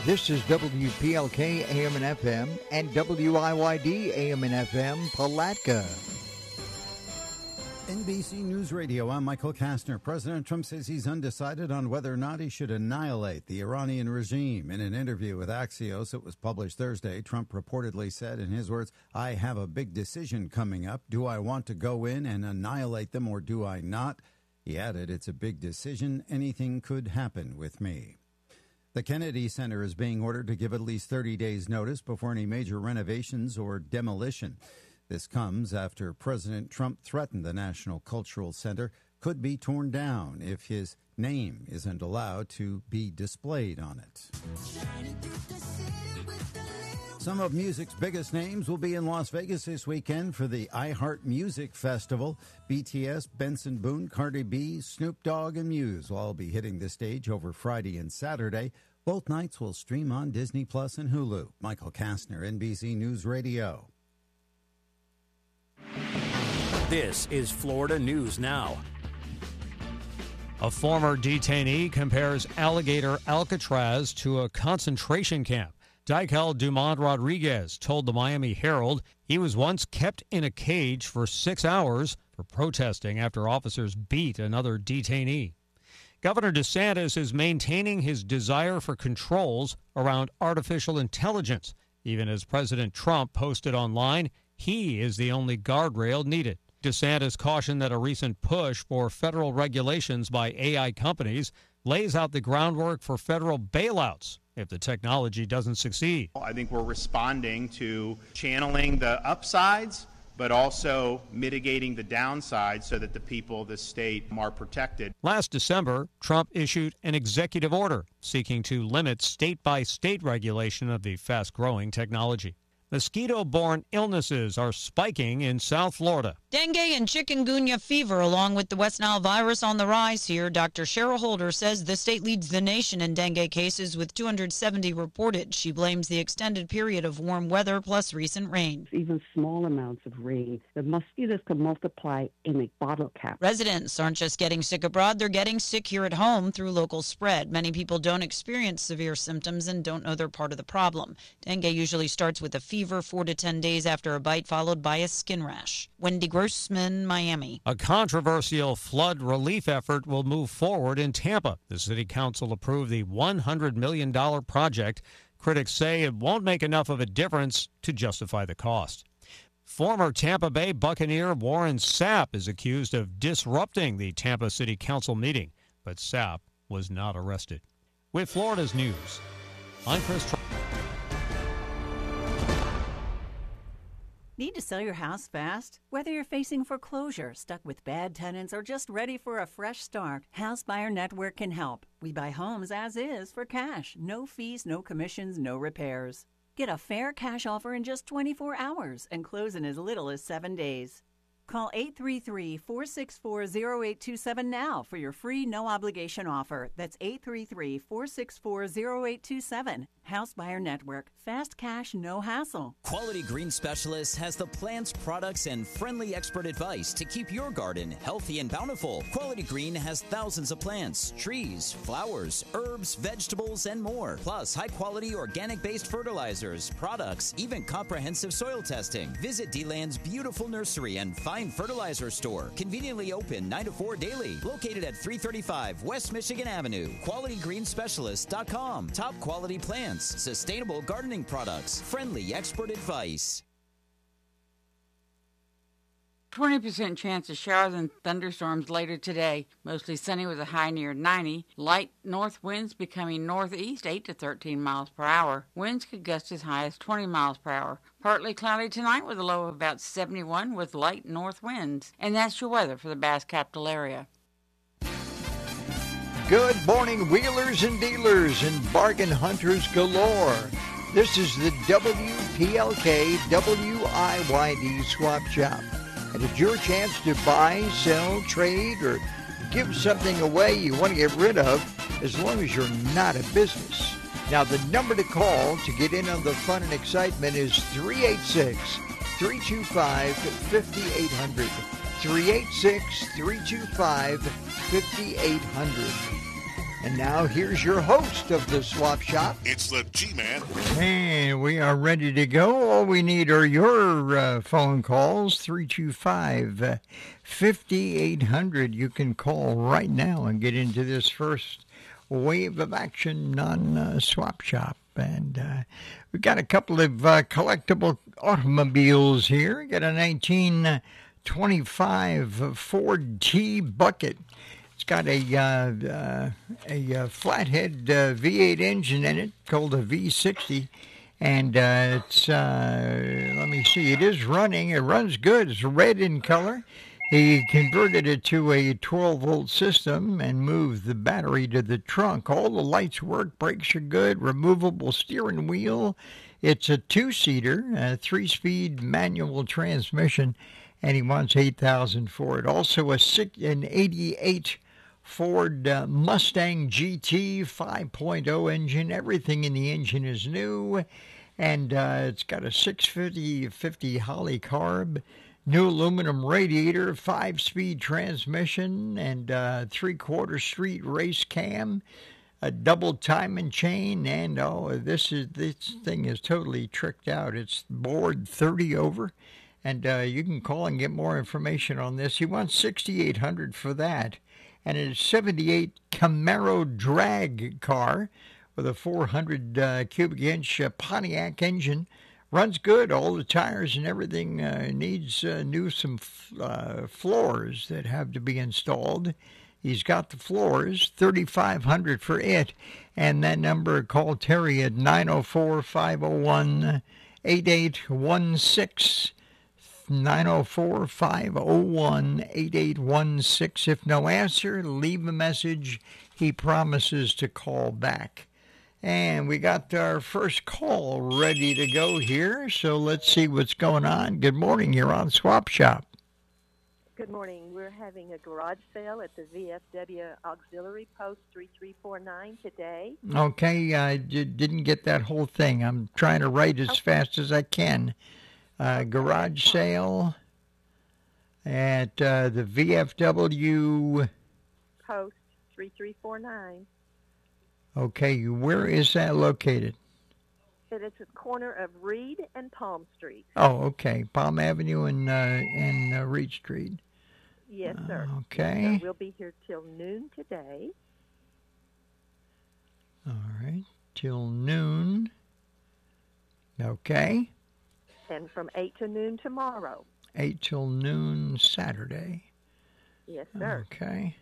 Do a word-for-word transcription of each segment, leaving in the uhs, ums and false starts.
This is W P L K A M and F M and W I Y D A M and F M Palatka. N B C News Radio, I'm Michael Kastner. President Trump says he's undecided on whether or not he should annihilate the Iranian regime. In an interview with Axios that was published Thursday, Trump reportedly said, in his words, "I have a big decision coming up. Do I want to go in and annihilate them or do I not?" He added, "It's a big decision. Anything could happen with me." The Kennedy Center is being ordered to give at least thirty days' notice before any major renovations or demolition. This comes after President Trump threatened the National Cultural Center could be torn down if his name isn't allowed to be displayed on it. Some of music's biggest names will be in Las Vegas this weekend for the iHeart Music Festival. B T S, Benson Boone, Cardi B, Snoop Dogg, and Muse will all be hitting the stage over Friday and Saturday. Both nights will stream on Disney Plus and Hulu. Michael Kastner, N B C News Radio. This is Florida News Now. A former detainee compares alligator Alcatraz to a concentration camp. Daikel Dumont Rodriguez told the Miami Herald he was once kept in a cage for six hours for protesting after officers beat another detainee. Governor DeSantis is maintaining his desire for controls around artificial intelligence, even as President Trump posted online he is the only guardrail needed. DeSantis cautioned that a recent push for federal regulations by A I companies lays out the groundwork for federal bailouts if the technology doesn't succeed. I think we're responding to channeling the upsides, but also mitigating the downsides so that the people of the state are protected. Last December, Trump issued an executive order seeking to limit state-by-state regulation of the fast-growing technology. Mosquito-borne illnesses are spiking in South Florida. Dengue and chikungunya fever, along with the West Nile virus, on the rise here. Doctor Cheryl Holder says the state leads the nation in dengue cases with two hundred seventy reported. She blames the extended period of warm weather plus recent rain. Even small amounts of rain, the mosquitoes can multiply in a bottle cap. Residents aren't just getting sick abroad, they're getting sick here at home through local spread. Many people don't experience severe symptoms and don't know they're part of the problem. Dengue usually starts with a fever four to ten days after a bite, followed by a skin rash. Wendy Grossman, Miami. A controversial flood relief effort will move forward in Tampa. The city council approved the one hundred million dollars project. Critics say it won't make enough of a difference to justify the cost. Former Tampa Bay Buccaneer Warren Sapp is accused of disrupting the Tampa City Council meeting, but Sapp was not arrested. With Florida's news, I'm Chris Tr- Need to sell your house fast? Whether you're facing foreclosure, stuck with bad tenants, or just ready for a fresh start, House Buyer Network can help. We buy homes as is for cash. No fees, no commissions, no repairs. Get a fair cash offer in just twenty-four hours and close in as little as seven days. Call eight three three, four six four, zero eight two seven now for your free no-obligation offer. That's eight three three, four six four, zero eight two seven. House Buyer Network. Fast cash, no hassle. Quality Green Specialist has the plants, products, and friendly expert advice to keep your garden healthy and bountiful. Quality Green has thousands of plants, trees, flowers, herbs, vegetables, and more. Plus, high-quality organic-based fertilizers, products, even comprehensive soil testing. Visit D-Land's beautiful nursery and fine fertilizer store. Conveniently open nine to four daily. Located at three thirty-five West Michigan Avenue. quality green specialist dot com. Top quality plants, sustainable gardening products, friendly expert advice. twenty percent chance of showers and thunderstorms later today. Mostly sunny with a high near ninety. Light north winds becoming northeast eight to thirteen miles per hour. Winds could gust as high as twenty miles per hour. Partly cloudy tonight with a low of about seventy-one with light north winds. And that's your weather for the Bass Capital area. Good morning, wheelers and dealers and bargain hunters galore. This is the W P L K W I Y D Swap Shop. And it's your chance to buy, sell, trade, or give something away you want to get rid of, as long as you're not a business. Now, the number to call to get in on the fun and excitement is three eight six, three two five, five eight zero zero. three eight six, three two five, five eight zero zero. And now here's your host of the Swap Shop. It's the G-Man. And we are ready to go. All we need are your uh, phone calls, three two five, five eight zero zero. You can call right now and get into this first wave of action on uh, Swap Shop. And uh, we've got a couple of uh, collectible automobiles here. Got a nineteen twenty-five Ford T-Bucket. It's got a uh, uh, a uh, flathead uh, V eight engine in it called a V sixty, and uh, it's uh, let me see. It is running. It runs good. It's red in color. He converted it to a twelve volt system and moved the battery to the trunk. All the lights work. Brakes are good. Removable steering wheel. It's a two-seater, a three-speed manual transmission, and he wants eight thousand dollars for it. Also a six, an eighty-eight Ford uh, Mustang G T five point oh engine. Everything in the engine is new, and uh, it's got a six fifty fifty Holly carb, new aluminum radiator, five-speed transmission, and uh, three-quarter street race cam, a double timing chain, and oh, this is this thing is totally tricked out. It's bored thirty over, and uh, you can call and get more information on this. He wants sixty-eight hundred dollars for that. And it's a seventy-eight Camaro drag car with a four hundred uh, cubic inch uh, Pontiac engine. Runs good. All the tires and everything uh, needs uh, new some uh, floors that have to be installed. He's got the floors, thirty-five hundred dollars for it. And that number, call Terry at nine oh four, five oh one, eight eight one six. nine oh four, five oh one, eight eight one six. If no answer, leave a message. He promises to call back. And we got our first call ready to go here, so let's see what's going on. Good morning. You're on Swap Shop. Good morning. We're having a garage sale at the V F W Auxiliary Post three three four nine today. Okay, I d- didn't get that whole thing. I'm trying to write as okay. fast as I can. Uh, garage sale at uh, the V F W Post three three four nine. Okay, where is that located? It is at the corner of Reed and Palm Street. Oh, okay. Palm Avenue and, uh, and uh, Reed Street. Yes, sir. Uh, okay. Yes, sir. We'll be here till noon today. All right, till noon. Okay. And from eight to noon tomorrow. eight till noon Saturday. Yes, sir. Okay.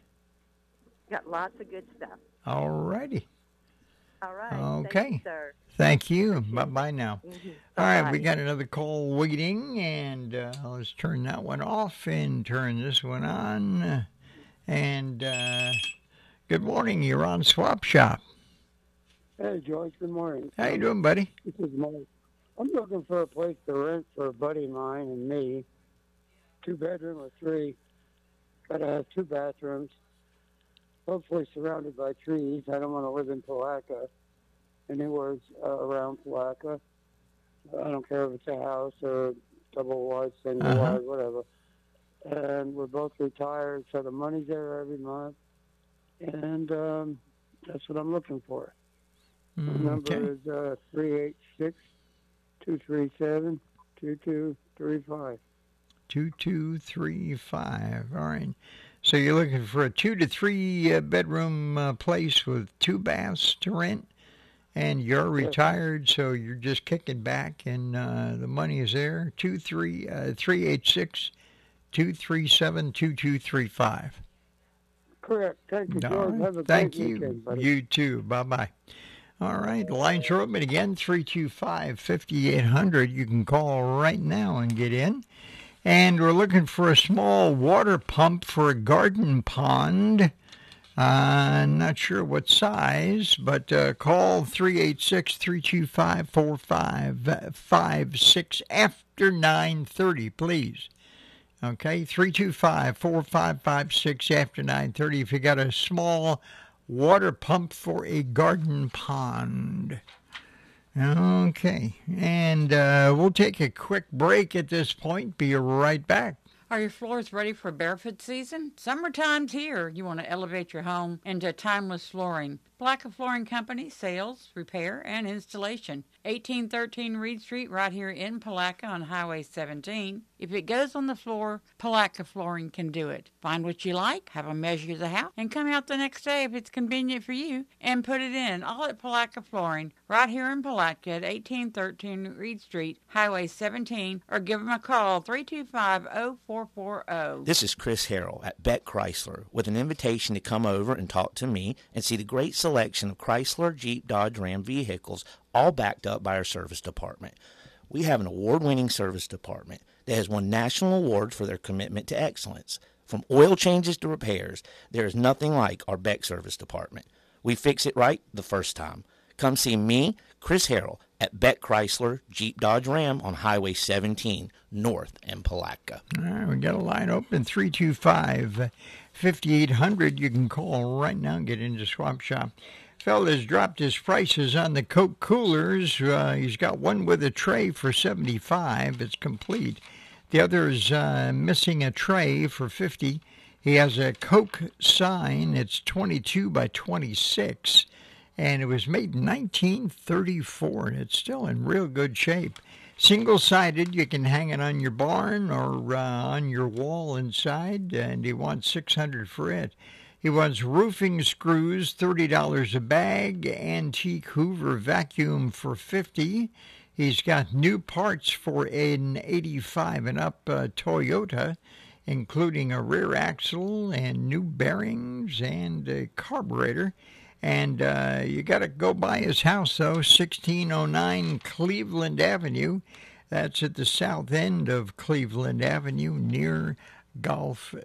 Got lots of good stuff. All righty. All right. Okay. Thank you, sir. Thank you. Bye-bye now. Mm-hmm. All right, we got another call waiting, and uh, let's turn that one off and turn this one on. And uh, good morning. You're on Swap Shop. Hey, George. Good morning. How you doing, buddy? This is Mike. I'm looking for a place to rent for a buddy of mine and me. Two bedroom or three. Got to have two bathrooms. Hopefully surrounded by trees. I don't want to live in Palatka. Anywhere uh, around Palatka. I don't care if it's a house or a double wide, single uh-huh. wide, whatever. And we're both retired, so the money's there every month. And um, that's what I'm looking for. Mm, My number okay. is uh, three eight six, two three seven, two two three five. two two three five. All right. So you're looking for a two to three uh, bedroom uh, place with two baths to rent, and you're retired, so you're just kicking back, and uh, the money is there. Two three uh, three eight six, two three seven, two two three five. Correct. Thank you, George. Right. Have a Thank great you. weekend, buddy. You too. Bye bye. All right, the lines are open again, three two five, five eight zero zero. You can call right now and get in. And we're looking for a small water pump for a garden pond. Uh, not sure what size, but uh, call three eight six, three two five, four five five six after nine thirty, please. Okay, three two five, four five five six after nine thirty if you got a small water pump for a garden pond. Okay, and uh, we'll take a quick break at this point. Be right back. Are your floors ready for barefoot season? Summertime's here. You want to elevate your home into timeless flooring. Palatka Flooring Company, sales, repair, and installation. eighteen thirteen Reed Street, right here in Palatka on Highway seventeen. If it goes on the floor, Palatka Flooring can do it. Find what you like, have them measure the house, and come out the next day if it's convenient for you, and put it in. All at Palatka Flooring, right here in Palatka at eighteen thirteen Reed Street, Highway seventeen, or give them a call, three two five, oh four four oh. This is Chris Harrell at Beck Chrysler with an invitation to come over and talk to me and see the great selection of Chrysler, Jeep, Dodge, Ram vehicles, all backed up by our service department. We have an award-winning service department that has won national awards for their commitment to excellence. From oil changes to repairs, there is nothing like our Beck service department. We fix it right the first time. Come see me, Chris Harrell, at Beck Chrysler, Jeep, Dodge, Ram on Highway seventeen, north in Palatka. All right, we got a line open, three two five, five eight hundred. You can call right now and get into Swap Shop. Fella's dropped his prices on the Coke coolers. Uh, he's got one with a tray for seventy-five. It's complete. The other's uh, missing a tray for fifty. He has a Coke sign. It's twenty-two by twenty-six. And it was made in nineteen thirty-four, and it's still in real good shape. Single-sided, you can hang it on your barn or uh, on your wall inside, and he wants six hundred dollars for it. He wants roofing screws, thirty dollars a bag, antique Hoover vacuum for fifty dollars. He's got new parts for an eighty-five and up uh, Toyota, including a rear axle and new bearings and a carburetor. And uh, you got to go by his house, though, sixteen oh nine Cleveland Avenue. That's at the south end of Cleveland Avenue, near Golf,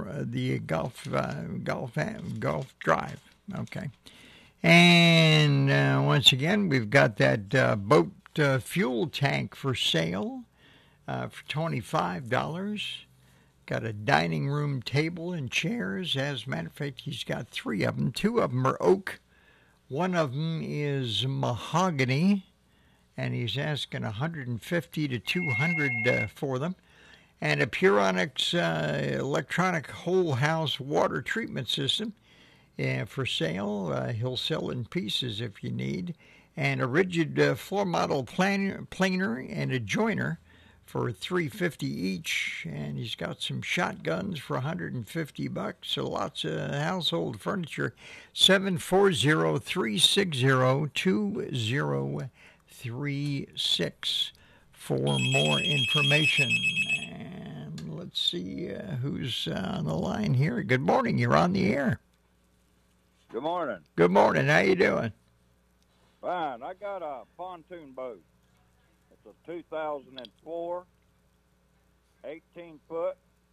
the Golf, uh, Golf, Golf Drive. Okay. And uh, once again, we've got that uh, boat uh, fuel tank for sale uh, for twenty-five dollars. Got a dining room table and chairs. As a matter of fact, he's got three of them. Two of them are oak. One of them is mahogany, and he's asking one hundred fifty to two hundred uh, for them. And a Puronics uh, electronic whole house water treatment system uh, for sale. Uh, he'll sell in pieces if you need. And a rigid uh, floor model plan- planer and a joiner for three hundred fifty dollars each, and he's got some shotguns for one hundred fifty bucks. So lots of household furniture. seven four zero, three six zero, two zero three six for more information. And let's see uh, who's uh, on the line here. Good morning. You're on the air. Good morning. Good morning. How you doing? Fine. I got a pontoon boat. It's a two thousand four, eighteen foot,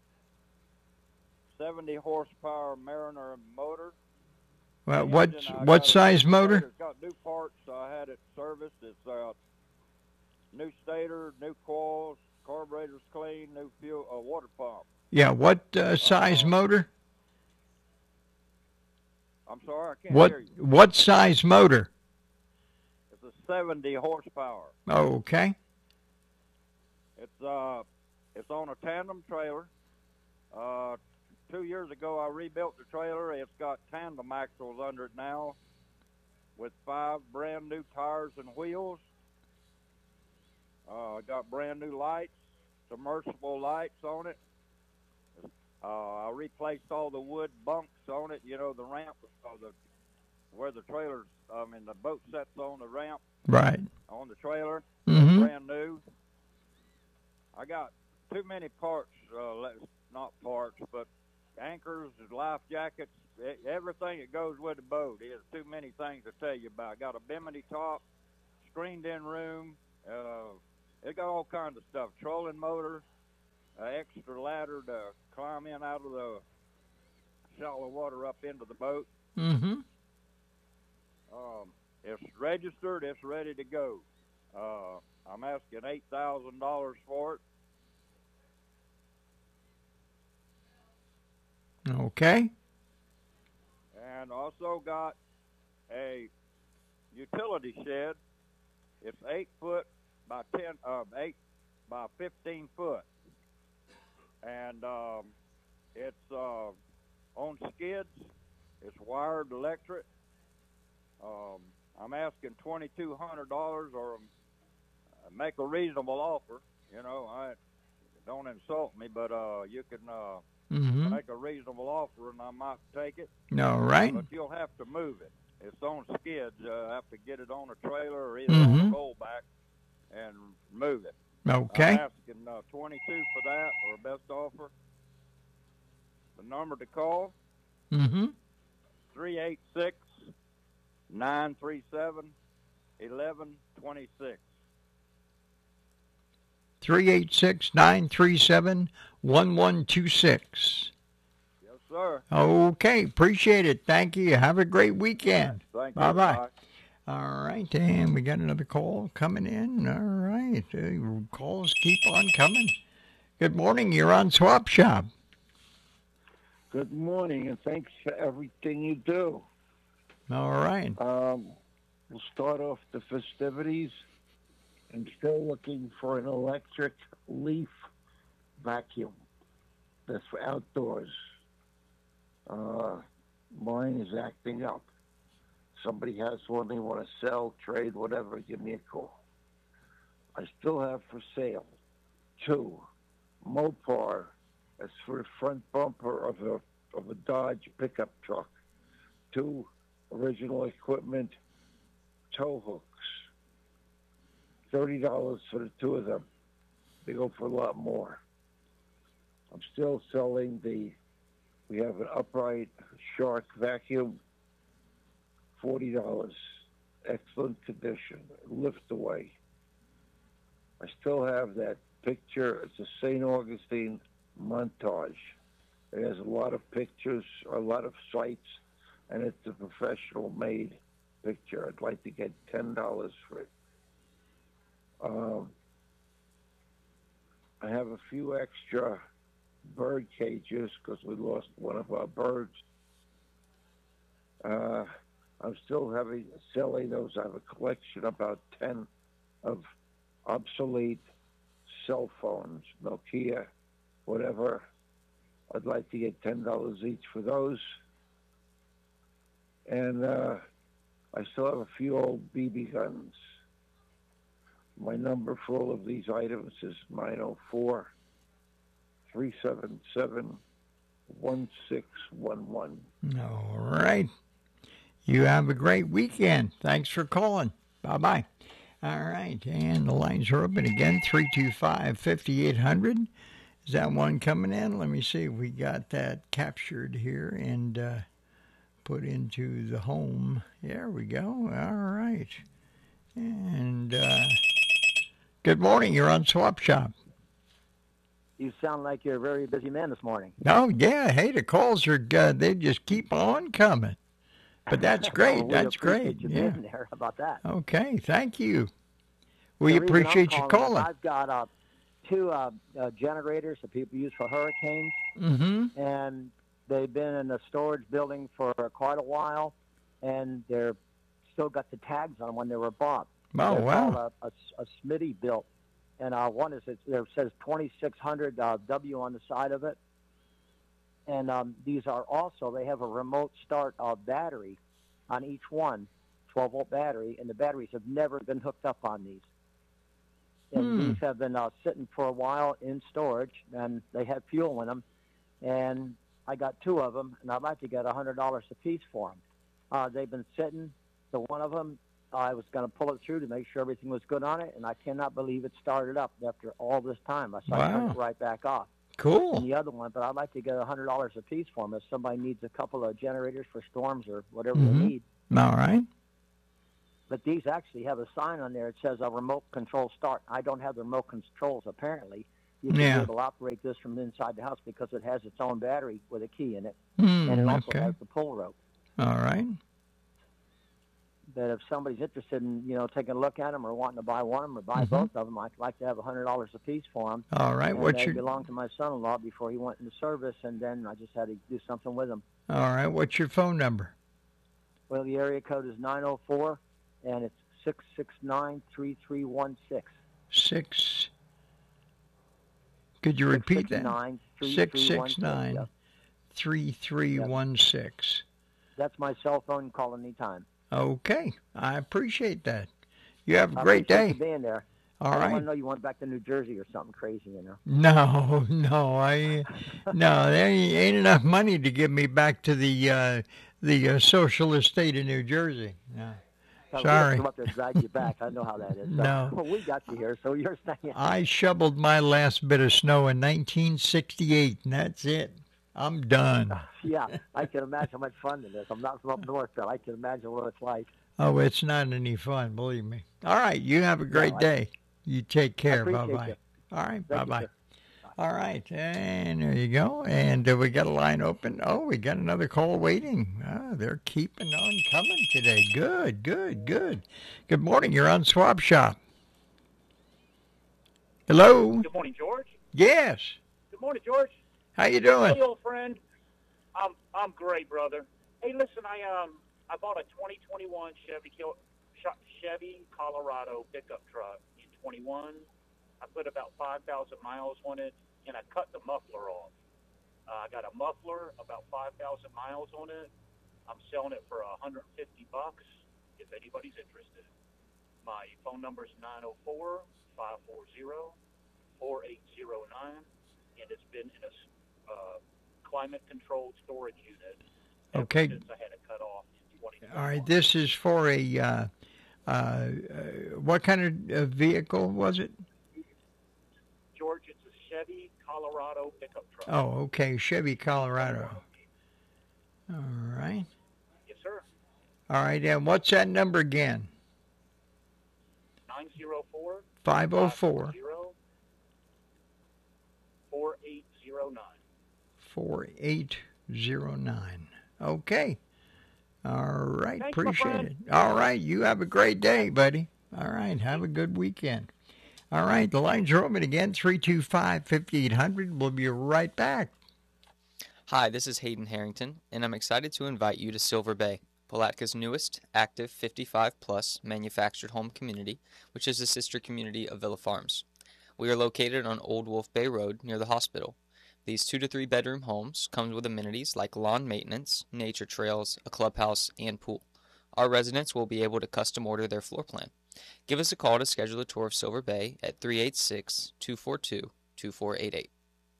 seventy horsepower Mariner motor. Well, what what size motor? It's got new parts. So I had it serviced. It's uh, new stator, new coils, carburetor's clean, new fuel, uh, water pump. Yeah, what uh, size uh, motor? I'm sorry, I can't what, hear you. What size motor? It's a seventy horsepower. Oh, okay. It's uh, it's on a tandem trailer. Uh, two years ago, I rebuilt the trailer. It's got tandem axles under it now, with five brand new tires and wheels. Uh, got brand new lights, submersible lights on it. Uh, I replaced all the wood bunks on it. You know, the ramp, uh, the where the trailer, I mean, the boat sets on the ramp. Right. On the trailer. Mm-hmm. Brand new. I got too many parts, uh, not parts, but anchors, life jackets, everything that goes with the boat. There's too many things to tell you about. Got a bimini top, screened-in room. Uh, it got all kinds of stuff. Trolling motor, uh, extra ladder to climb in out of the shallow water up into the boat. Mm-hmm. Um, it's registered. It's ready to go. Uh, I'm asking eight thousand dollars for it. Okay. And also got a utility shed. It's eight foot by ten, uh, eight by fifteen foot. and um, it's uh, on skids. It's wired electric. Um, I'm asking twenty-two hundred dollars, or uh, make a reasonable offer. You know, I don't insult me, but uh, you can uh, Mm-hmm. make a reasonable offer, and I might take it. All right. But you'll have to move it. It's on skids. Uh, I have to get it on a trailer or either Mm-hmm. on a rollback and move it. Okay. I'm asking uh, twenty-two for that, or best offer. The number to call, Mm-hmm. three eight six, nine three seven, eleven twenty-six. three eight six, nine three seven, one one two six. Yes, sir. Okay, appreciate it. Thank you. Have a great weekend. Thank you. Bye-bye. Bye. All right, and we got another call coming in. All right, uh, calls keep on coming. Good morning. You're on Swap Shop. Good morning, and thanks for everything you do. All right. Um, we'll start off the festivities. I'm still looking for an electric leaf vacuum that's for outdoors. Uh, mine is acting up. Somebody has one they want to sell, trade, whatever, give me a call. I still have for sale two Mopar. That's for the front bumper of a of a Dodge pickup truck. Two original equipment tow hooks. Thirty dollars for the two of them. They go for a lot more. I'm still selling the. We have an upright Shark vacuum. Forty dollars. Excellent condition. Lift away. I still have that picture. It's a Saint Augustine montage. It has a lot of pictures, a lot of sights, and it's a professional made picture. I'd like to get ten dollars for it. Um, I have a few extra bird cages because we lost one of our birds. Uh, I'm still having selling those. I have a collection, about ten of obsolete cell phones, Nokia, whatever. I'd like to get ten dollars each for those. And uh, I still have a few old B B guns. My number for all of these items is nine oh four, three seven seven, one six one one. All right. You have a great weekend. Thanks for calling. Bye-bye. All right, and the lines are open again, three two five, five eight zero zero. Is that one coming in? Let me see if we got that captured here and uh, put into the home. There we go. All right. And uh, good morning. You're on Swap Shop. You sound like you're a very busy man this morning. Oh, yeah. Hey, the calls are, uh, they just keep on coming. But that's great. Well, we that's appreciate great. You Yeah. being there. How about that? Okay. Thank you. We The reason appreciate I'm you calling is calling. I've got uh, two uh, uh, generators that people use for hurricanes, Mm-hmm. and they've been in the storage building for quite a while, and they're still got the tags on them when they were bought. Oh, They're wow. called a, a, a Smitty built, and uh, one is it there says twenty-six hundred uh, W on the side of it, and um, these are also they have a remote start uh, battery on each one, twelve volt battery, and the batteries have never been hooked up on these. And Hmm. these have been uh, sitting for a while in storage, and they have fuel in them. And I got two of them, and I'd like to get one hundred dollars a piece for them. Uh, they've been sitting. The one of them, I was going to pull it through to make sure everything was good on it, and I cannot believe it started up after all this time. I saw it turn Wow. it right back off. Cool. And the other one, but I'd like to get one hundred dollars a piece for them if somebody needs a couple of generators for storms or whatever Mhm. they need. All right. But these actually have a sign on there. It says a remote control start. I don't have the remote controls, apparently. You can Yeah. be able to operate this from inside the house because it has its own battery with a key in it. Hmm, and it also okay. has the pull rope. All right. But if somebody's interested in, you know, taking a look at them or wanting to buy one of them or buy Mhm. both of them, I'd like to have one hundred dollars a piece for them. All right. And What's they your belong to my son-in-law before he went into service, and then I just had to do something with them. All right. What's your phone number? Well, the area code is nine oh four, and it's six six nine, three three one six. Six. Could you repeat that? six six nine, three three one six. That's my cell phone. Call anytime. Okay. I appreciate that. You have a I great appreciate day. you being there. All I right. don't want to know you went back to New Jersey or something crazy, you know. No, no, I, no, there ain't enough money to get me back to the uh, the uh, socialist state of New Jersey. No. So Sorry. We have to come up there and drag you back. I know how that is. So, No. Well, we got you here, so you're staying. I shoveled my last bit of snow in nineteen sixty-eight, and that's it. I'm done. Yeah, I can imagine how much fun it is. I'm not from up north, but I can imagine what it's like. Oh, it's not any fun, believe me. All right, you have a great No, I- day. You take care. appreciate Bye-bye. you. All right, Thank you, bye-bye. sir. All right, and there you go. And uh, we got a line open. Oh, we got another call waiting. Ah, they're keeping on coming today. Good, good, good. Good morning. You're on Swap Shop. Hello? Good morning, George. Yes. Good morning, George. How you doing? Hey, old friend. I'm I'm great, brother. Hey, listen, I um I bought a twenty twenty-one Chevy Kil- Chevy Colorado pickup truck in twenty-one. I put about five thousand miles on it, and I cut the muffler off. Uh, I got a muffler, about five thousand miles on it. I'm selling it for one hundred fifty bucks. If anybody's interested, my phone number is nine oh four, five four zero, four eight zero nine, and it's been in a uh, climate-controlled storage unit ever Okay. since I had it cut off in twenty twenty. All right, this is for a, uh, uh, uh, what kind of uh, vehicle was it? George, it's a Chevy Colorado pickup truck. Oh, okay, Chevy Colorado. All right. Yes, sir. All right, and what's that number again? nine oh four, five oh four, four eight zero nine. four eight zero nine. Okay. All right, Thanks, my appreciate friend. it. All right, you have a great day, buddy. All right, have a good weekend. All right, the lines are open again, three two five, five eight hundred. We'll be right back. Hi, this is Hayden Harrington, and I'm excited to invite you to Silver Bay, Palatka's newest, active fifty-five plus manufactured home community, which is a sister community of Villa Farms. We are located on Old Wolf Bay Road near the hospital. These two to three bedroom homes come with amenities like lawn maintenance, nature trails, a clubhouse, and pool. Our residents will be able to custom order their floor plan. Give us a call to schedule a tour of Silver Bay at three eight six, two four two, two four eight eight.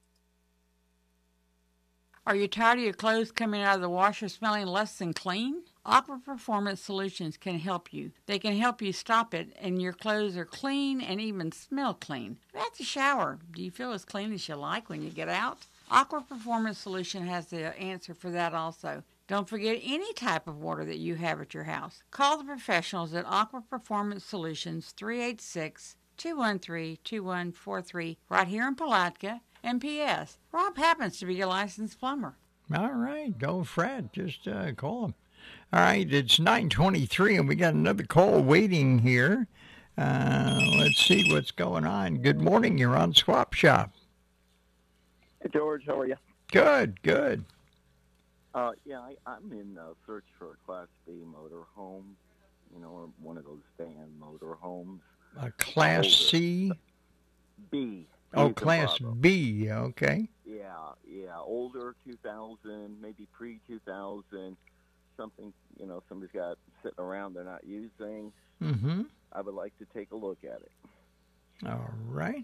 Are you tired of your clothes coming out of the washer smelling less than clean? Aqua Performance Solutions can help you. They can help you stop it, and your clothes are clean and even smell clean. At the shower, do you feel as clean as you like when you get out? Aqua Performance Solution has the answer for that also. Don't forget any type of water that you have at your house. Call the professionals at Aqua Performance Solutions, three eight six, two one three, two one four three, right here in Palatka. And P S Rob happens to be a licensed plumber. All right, don't fret. Just uh, call him. All right, it's nine twenty-three, and we got another call waiting here. Uh, let's see what's going on. Good morning. You're on Swap Shop. Hey, George, how are you? Good, good. Uh, yeah, I, I'm in uh, search for a Class B motor home, you know, or one of those van motor homes. A Class C? B. Oh, B as in Class Bravo. B, okay. Yeah, yeah, older two thousand, maybe pre two thousand, something, you know, somebody's got sitting around they're not using. Mm-hmm. I would like to take a look at it. All right.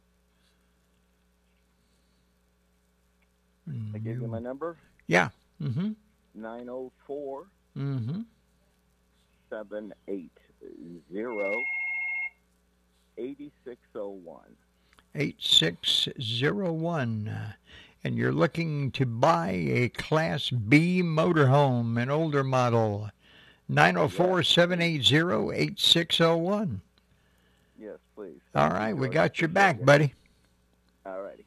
I give you my number? Yeah. Mm-hmm. nine oh four, Mm-hmm. seven eight zero, eight six oh one. eight six zero one. Uh, and you're looking to buy a Class B motorhome, an older model. nine oh four, seven eight zero, eight six oh one. Yes, please. All Thank you, right, we George. got your Appreciate back, it. buddy. All righty.